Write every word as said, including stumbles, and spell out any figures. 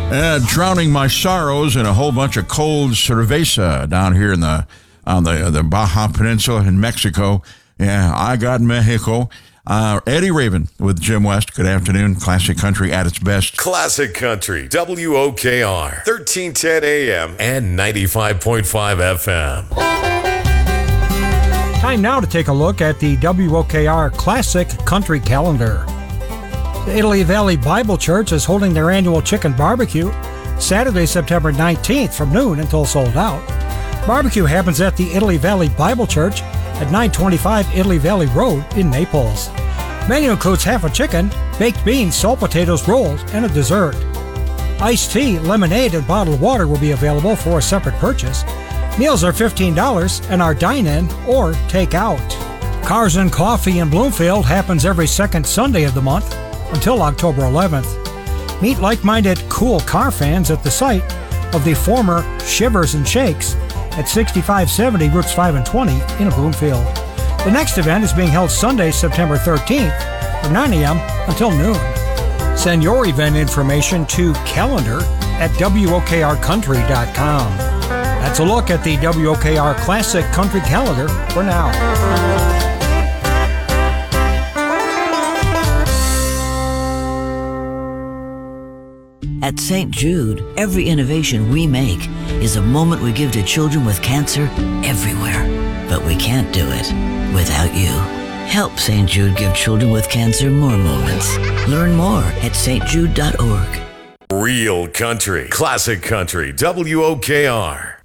Uh, drowning my sorrows in a whole bunch of cold cerveza down here in the on the the Baja Peninsula in Mexico. Yeah, I got Mexico. Uh, Eddie Raven with Jim West. Good afternoon. Classic country at its best. Classic country. W O K R. thirteen ten A M and ninety-five point five F M. Time now to take a look at the W O K R Classic Country Calendar. The Italy Valley Bible Church is holding their annual chicken barbecue Saturday, September nineteenth from noon until sold out. Barbecue happens at the Italy Valley Bible Church at nine twenty-five Italy Valley Road in Naples. Menu includes half a chicken, baked beans, salt potatoes, rolls, and a dessert. Iced tea, lemonade, and bottled water will be available for a separate purchase. Meals are fifteen dollars and are dine-in or take-out. Cars and Coffee in Bloomfield happens every second Sunday of the month until October eleventh. Meet like-minded cool car fans at the site of the former Shivers and Shakes at sixty-five seventy Routes five and twenty in Bloomfield. The next event is being held Sunday, September thirteenth from nine a.m. until noon. Send your event information to calendar at W O K R country dot com. That's a look at the W O K R Classic Country Calendar for now. At Saint Jude, every innovation we make is a moment we give to children with cancer everywhere. But we can't do it without you. Help Saint Jude give children with cancer more moments. Learn more at S T jude dot org. Real country. Classic country. W O K R.